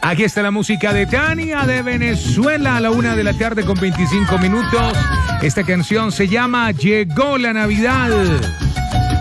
Aquí está la música de Tania de Venezuela a la 1 de la tarde con 25 minutos. Esta canción se llama Llegó la Navidad.